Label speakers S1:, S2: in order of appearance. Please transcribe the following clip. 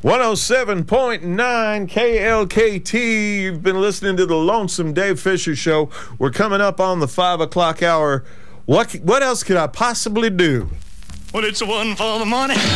S1: 107.9 KLKT. You've been listening to the Lonesome Dave Fisher Show. We're coming up on the 5 o'clock hour. What else could I possibly do?
S2: Well, it's a one for the money.